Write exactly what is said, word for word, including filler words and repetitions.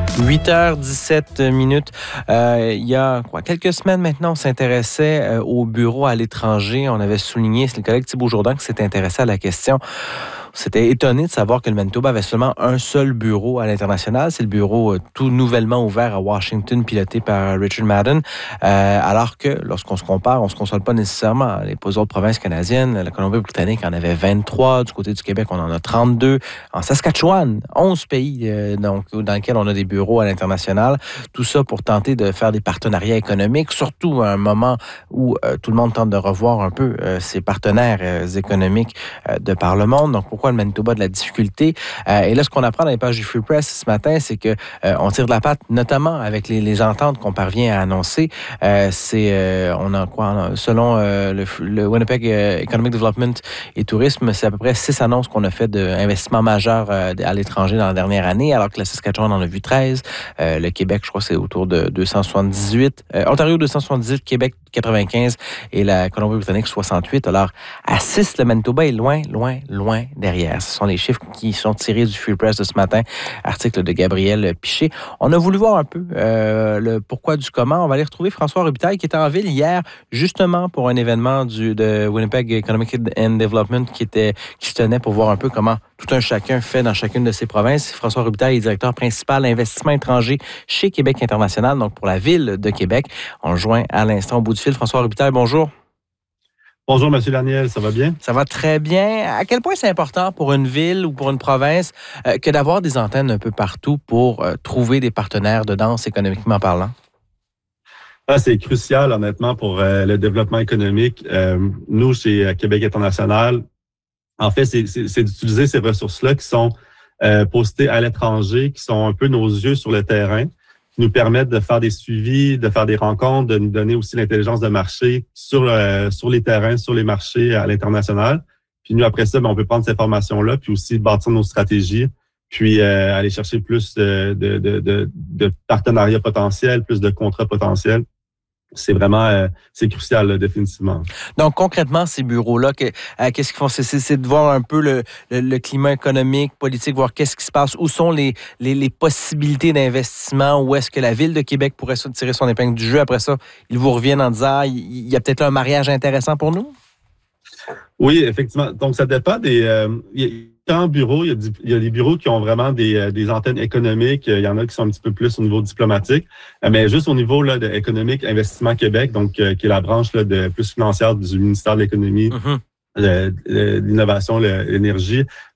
huit heures dix-sept minutes. Euh, il y a quoi, quelques semaines maintenant, on s'intéressait euh, au bureau à l'étranger. On avait souligné, c'est le collègue Thibault Jourdan qui s'était intéressé à la question. On s'était étonné de savoir que le Manitoba avait seulement un seul bureau à l'international. C'est le bureau euh, tout nouvellement ouvert à Washington, piloté par Richard Madden. Euh, alors que lorsqu'on se compare, on ne se console pas nécessairement. Les autres provinces canadiennes, la Colombie-Britannique en avait vingt-trois. Du côté du Québec, on en a trente-deux. En Saskatchewan, onze pays euh, donc, dans lesquels on a des bureaux à l'international. Tout ça pour tenter de faire des partenariats économiques, surtout à un moment où euh, tout le monde tente de revoir un peu euh, ses partenaires euh, économiques euh, de par le monde. Donc, pourquoi le Manitoba a de la difficulté? Euh, et là, ce qu'on apprend dans les pages du Free Press ce matin, c'est que euh, on tire de la patte, notamment avec les, les ententes qu'on parvient à annoncer. Euh, c'est, euh, on a quoi, selon euh, le, le Winnipeg Economic Development et Tourisme, c'est à peu près six annonces qu'on a fait d'investissements majeurs euh, à l'étranger dans la dernière année, alors que la Saskatchewan en a vu treize. Euh, le Québec, je crois, c'est autour de deux cent soixante-dix-huit. Euh, Ontario, deux cent soixante-dix-huit. Québec, quatre-vingt-quinze. Et la Colombie-Britannique, soixante-huit. Alors, à six, le Manitoba est loin, loin, loin derrière. Ce sont les chiffres qui sont tirés du Free Press de ce matin. Article de Gabriel Piché. On a voulu voir un peu euh, le pourquoi du comment. On va aller retrouver François Robitaille qui était en ville hier, justement pour un événement du, de Winnipeg Economic and Development qui, était, qui se tenait pour voir un peu comment tout un chacun fait dans chacune de ses provinces. François Robitaille est directeur principal investissement étranger chez Québec International, donc pour la ville de Québec. On le joint à l'instant au bout du fil. François Robitaille, bonjour. Bonjour, M. Daniel, ça va bien? Ça va très bien. À quel point c'est important pour une ville ou pour une province euh, que d'avoir des antennes un peu partout pour euh, trouver des partenaires de danse économiquement parlant? Ah, c'est crucial, honnêtement, pour euh, le développement économique. Euh, nous, chez Québec International, en fait, c'est, c'est, c'est d'utiliser ces ressources-là qui sont euh, postées à l'étranger, qui sont un peu nos yeux sur le terrain, qui nous permettent de faire des suivis, de faire des rencontres, de nous donner aussi l'intelligence de marché sur euh, sur les terrains, sur les marchés à l'international. Puis nous, après ça, ben, on peut prendre ces informations-là, puis aussi bâtir nos stratégies, puis euh, aller chercher plus de, de, de, de, de partenariats potentiels, plus de contrats potentiels. C'est vraiment, euh, c'est crucial, là, définitivement. Donc, concrètement, ces bureaux-là, que, euh, qu'est-ce qu'ils font? C'est, c'est, c'est de voir un peu le, le, le climat économique, politique, voir qu'est-ce qui se passe, où sont les, les, les possibilités d'investissement, où est-ce que la Ville de Québec pourrait tirer son épingle du jeu. Après ça, ils vous reviennent en disant, ah, il y a peut-être un mariage intéressant pour nous? Oui, effectivement. Donc, ça dépend des... Euh, en bureau, il y, a du, il y a des bureaux qui ont vraiment des, des antennes économiques. Il y en a qui sont un petit peu plus au niveau diplomatique. Mais juste au niveau là, de économique, Investissement Québec, donc euh, qui est la branche là, de plus financière du ministère de l'Économie, mm-hmm. de, de l'innovation, l'énergie.